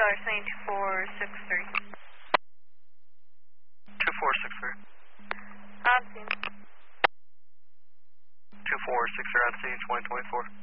Tyler saying 2463. 2463. On scene. 2463 on scene, 2024.